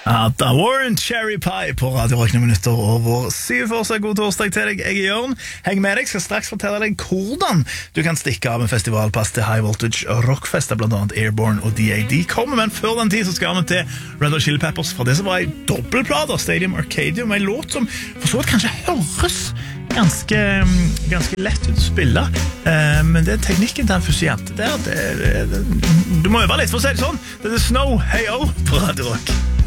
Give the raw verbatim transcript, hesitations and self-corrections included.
Ja, da var en Cherry Pie på Radio Rock noen minutter over syv for seg. God torsdag til deg, jeg er Jørn. Heng med deg, skal straks fortelle deg hvordan du kan stikke av med festivalpass til High Voltage Rockfest, blant annet Airborne og D A D kommer, men før den tid så skal vi til Red Hot Chili Peppers for det som var en dobbeltplate av Stadium Arcadium, en låt som for så vidt kanskje høres ganske, ganske lett ut å spille, eh, men det er teknikken til en fusiant der, det, det, det, du må øve litt for å si det sånn. Det er Snow, hey oh, på Radio Rock.